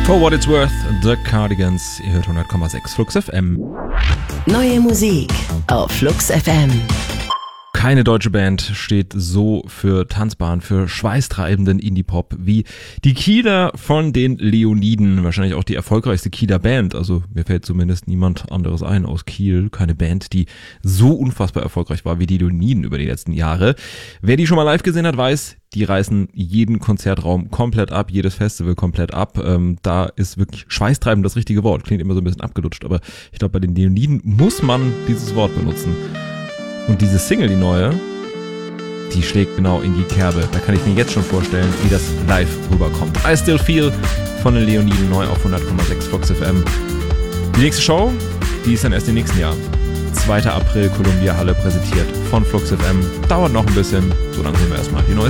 For What It's Worth, The Cardigans. Ihr hört 100,6 Flux FM. Neue Musik auf Flux FM. Keine deutsche Band steht so für tanzbaren, für schweißtreibenden Indie-Pop wie die Kieler von den Leoniden. Wahrscheinlich auch die erfolgreichste Kieler Band. Also mir fällt zumindest niemand anderes ein aus Kiel. Keine Band, die so unfassbar erfolgreich war wie die Leoniden über die letzten Jahre. Wer die schon mal live gesehen hat, weiß, die reißen jeden Konzertraum komplett ab, jedes Festival komplett ab. Da ist wirklich schweißtreibend das richtige Wort. Klingt immer so ein bisschen abgelutscht, aber ich glaube, bei den Leoniden muss man dieses Wort benutzen. Und diese Single, die neue, die schlägt genau in die Kerbe. Da kann ich mir jetzt schon vorstellen, wie das live rüberkommt. I Still Feel von den Leoniden, neu auf 100,6 Flux FM. Die nächste Show, die ist dann erst im nächsten Jahr. 2. April, Columbia Halle, präsentiert von Flux FM. Dauert noch ein bisschen, so lange hören wir erstmal die neue